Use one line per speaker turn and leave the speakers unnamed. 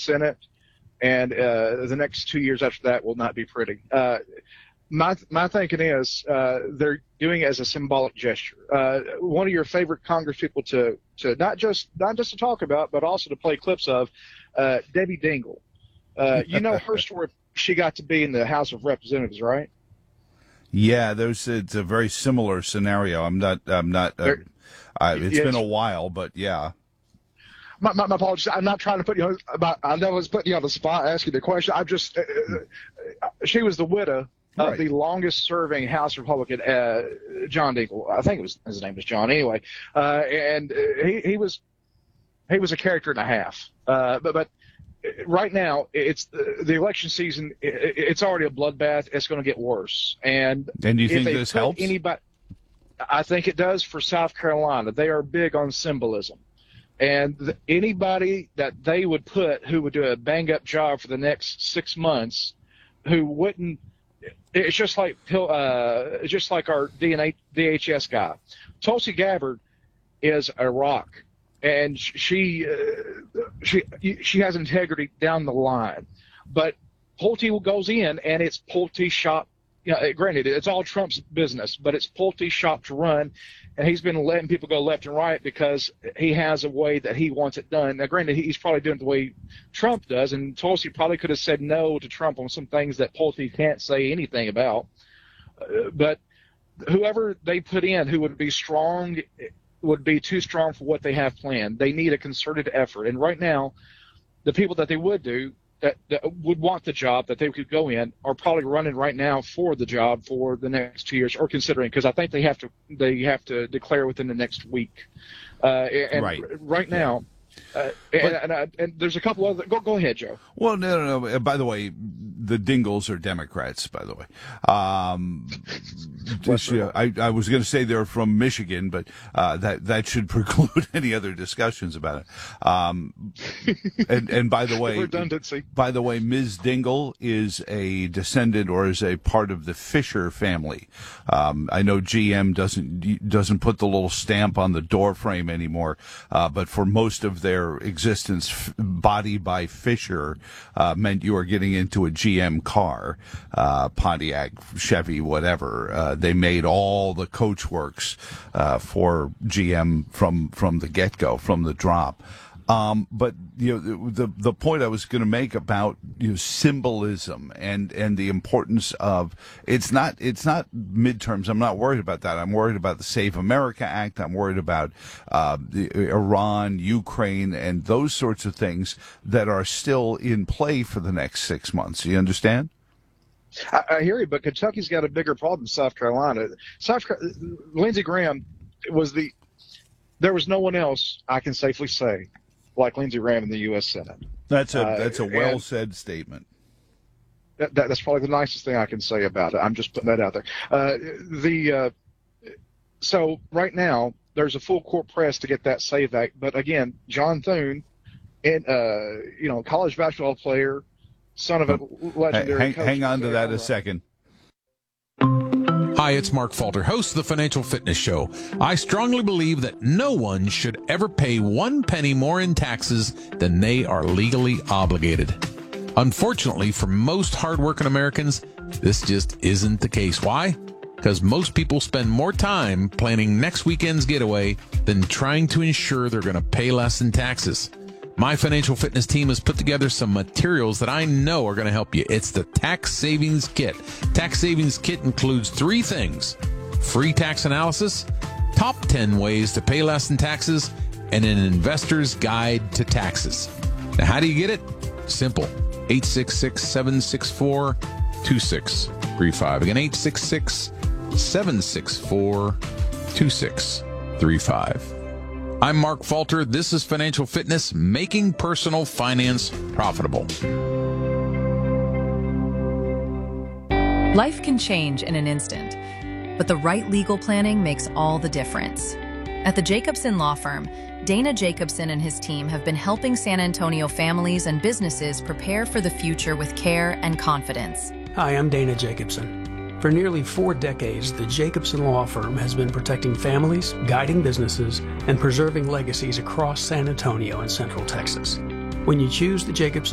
Senate, and the next 2 years after that will not be pretty. My thinking is they're doing it as a symbolic gesture. One of your favorite Congress people to not just to talk about, but also to play clips of, Debbie Dingell. You know her story. She got to be in the House of Representatives, right?
Yeah, it's a very similar scenario. I'm not. It's been a while, but yeah.
My apologies. I'm not trying to put you on. I know I was putting you on the spot, asking the question. I'm just. She was the widow of the longest-serving House Republican, John Dingell. I think his name was John. Anyway, and he was a character and a half. But right now, it's the election season. It's already a bloodbath. It's going to get worse. And
do you think this helps?
I think it does for South Carolina. They are big on symbolism. And anybody that they would put who would do a bang-up job for the next 6 months, who wouldn't, it's just like our DHS guy. Tulsi Gabbard is a rock, and she has integrity down the line. But Pulte goes in, and it's Pulte shop. Granted, it's all Trump's business, but it's Pulte's shop to run, and he's been letting people go left and right because he has a way that he wants it done. Now, granted, he's probably doing it the way Trump does, and Tulsi probably could have said no to Trump on some things that Pulte can't say anything about. But whoever they put in who would be strong would be too strong for what they have planned. They need a concerted effort. And right now, the people that they would do, that would want the job that they could go in are probably running right now for the job for the next 2 years, or considering, because I think they have to declare within the next week. Right now, and there's a couple other. Go ahead, Joe.
Well, no. By the way, the Dingells are Democrats. By the way, I was going to say they're from Michigan, but that should preclude any other discussions about it. And by the way,
redundancy.
By the way, Ms. Dingell is a descendant or is a part of the Fisher family. I know GM doesn't put the little stamp on the door frame anymore, but for most of their existence, Body by Fisher meant you were getting into a GM car, Pontiac, Chevy, whatever. They made all the coach works for GM from the get-go, from the drop. But the point I was going to make about symbolism and the importance of it's not midterms. I'm not worried about that. I'm worried about the Save America Act. I'm worried about the Iran, Ukraine, and those sorts of things that are still in play for the next 6 months. You understand?
I hear you, but Kentucky's got a bigger problem than South Carolina. Lindsey Graham there was no one else, I can safely say, like Lindsey Graham in the U.S. Senate.
That's a well-said statement.
That's probably the nicest thing I can say about it. I'm just putting that out there. So right now, there's a full court press to get that SAVE Act. But again, John Thune, college basketball player, son of a legendary coach.
Hang on to that a second.
Hi, it's Mark Falter, host of the Financial Fitness Show. I strongly believe that no one should ever pay 1 penny more in taxes than they are legally obligated. Unfortunately, for most hardworking Americans, this just isn't the case. Why? Because most people spend more time planning next weekend's getaway than trying to ensure they're going to pay less in taxes. My financial fitness team has put together some materials that I know are going to help you. It's the Tax Savings Kit. Tax Savings Kit includes 3 things: free tax analysis, top 10 ways to pay less in taxes, and an investor's guide to taxes. Now, how do you get it? Simple. 866-764-2635. Again, 866-764-2635. I'm Mark Falter. This is Financial Fitness, making personal finance profitable.
Life can change in an instant, but the right legal planning makes all the difference. At the Jacobson Law Firm, Dana Jacobson and his team have been helping San Antonio families and businesses prepare for the future with care and confidence.
Hi, I'm Dana Jacobson. For nearly 4 decades, the Jacobson Law Firm has been protecting families, guiding businesses, and preserving legacies across San Antonio and Central Texas. When you choose the Jacobson